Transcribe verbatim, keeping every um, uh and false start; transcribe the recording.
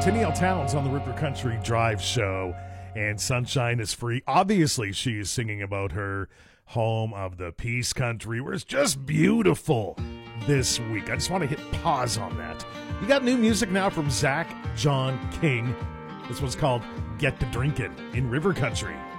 Tennielle Townes on the Ripper Country Drive show, and Sunshine is Free. Obviously, she is singing about her home of the Peace Country, where it's just beautiful this week. I just want to hit pause on that. You got new music now from Zach John King. This one's called Get to Drinkin' in River Country.